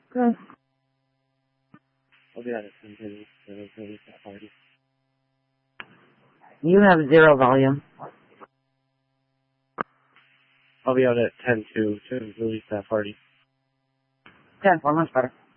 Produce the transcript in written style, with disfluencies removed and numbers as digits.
Good. I'll be out at 10 to release that party. You have 0 volume. I'll be out at 10 to release that party. Okay, well, much better.